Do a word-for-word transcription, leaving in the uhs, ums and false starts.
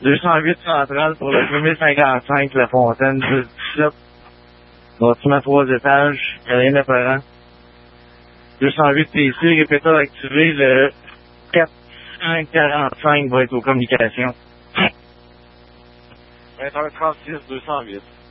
deux cent huit centrale pour le premier cinquante-cinq, la Fontaine, deux dix-sept. Bâtiment trois étages, rien d'apparent. deux cent huit P C, répéteur activé, le quatre cent quarante-cinq va être aux communications. vingt heures trente-six, deux cent huit.